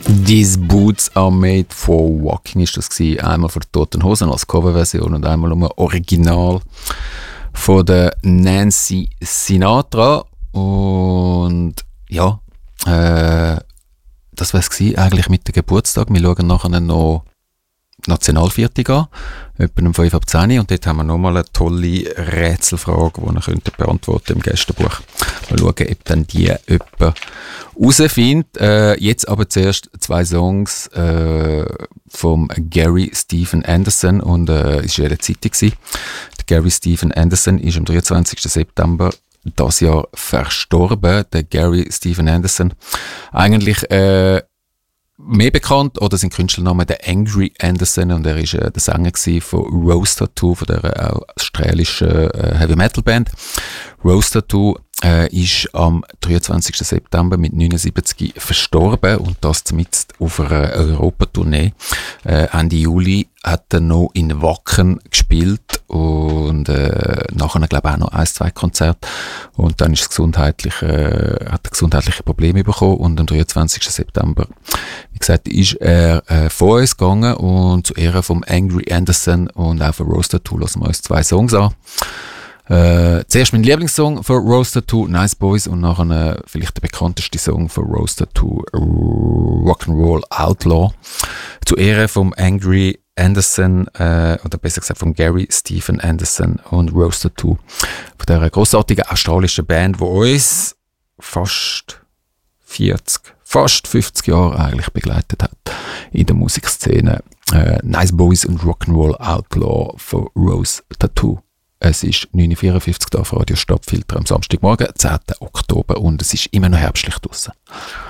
These Boots Are Made for Walking ist das gewesen. Einmal von den Toten Hosen als Coverversion und einmal um ein Original von der Nancy Sinatra. Und ja, das war es eigentlich mit dem Geburtstag. Wir schauen nachher noch Nationalviertel an, etwa um 5 ab 10 und dort haben wir nochmal eine tolle Rätselfrage, die ihr beantworten im Gästebuch. Mal schauen, ob dann die jemand herausfindet. Jetzt aber zuerst 2 Songs vom Gary Stephen Anderson und es war ja eine Zeitung gewesen. Der Gary Stephen Anderson ist am 23. September das Jahr verstorben. Der Gary Stephen Anderson eigentlich mehr bekannt, oder sein Künstlername der Angry Anderson, und er ist der Sänger von Rose Tattoo, von der australischen Heavy Metal Band. Rose Tattoo ist am 23. September mit 79 verstorben und das zumindest auf einer Europatournee. Ende Juli hat er noch in Wacken gespielt und nachher glaube ich auch noch 1-2 Konzerte und dann ist hat er gesundheitliche Probleme bekommen und am 23. September, wie gesagt, ist er vor uns gegangen und zu Ehren vom Angry Anderson und auch von Rose Tattoo lassen wir uns 2 Songs an. Zuerst mein Lieblingssong von Rose Tattoo, Nice Boys, und nachher vielleicht der bekannteste Song von Rose Tattoo, Rock'n'Roll Outlaw. Zu Ehren vom Angry Anderson, oder besser gesagt vom Gary Stephen Anderson und Rose Tattoo, von dieser grossartigen australischen Band, die uns fast 50 Jahre eigentlich begleitet hat in der Musikszene. Nice Boys und Rock'n'Roll Outlaw von Rose Tattoo. Es ist 9.54 Uhr auf Radio Stadtfilter am Samstagmorgen, 10. Oktober, und es ist immer noch herbstlich draussen.